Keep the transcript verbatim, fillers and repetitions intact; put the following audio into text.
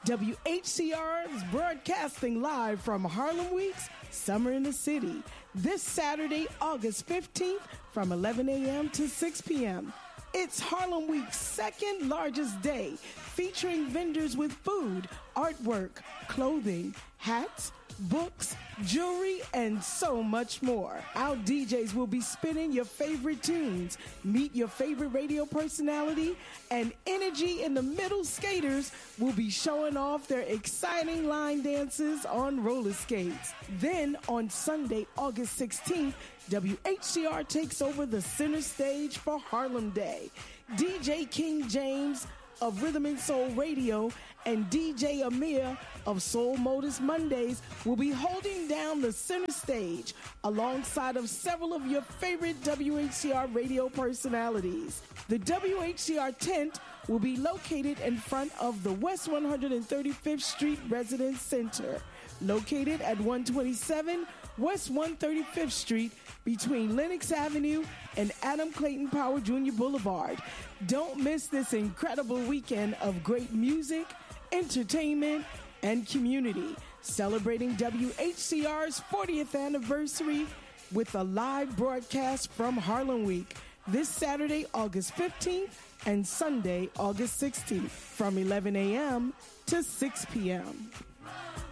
W H C R is broadcasting live from Harlem Week's Summer in the City this Saturday, August fifteenth from eleven a.m. to six p.m. It's Harlem Week's second largest day, featuring vendors with food, artwork, clothing, hats, books, jewelry, and so much more. Our D Js will be spinning your favorite tunes, meet your favorite radio personality, and Energy in the Middle skaters will be showing off their exciting line dances on roller skates. Then on Sunday, August sixteenth, W H C R takes over the center stage for Harlem Day. D J King James of Rhythm and Soul Radio and D J Amir of Soul Modus Mondays will be holding down the center stage alongside of several of your favorite W H C R radio personalities. The W H C R tent will be located in front of the West one hundred thirty-fifth Street Residence Center, located at one twenty-seven West one hundred thirty-fifth Street between Lenox Avenue and Adam Clayton Powell Junior Boulevard. Don't miss this incredible weekend of great music, entertainment, and community, celebrating W H C R's fortieth anniversary with a live broadcast from Harlem Week this Saturday, August fifteenth, and Sunday, August sixteenth, from eleven a.m. to six p.m.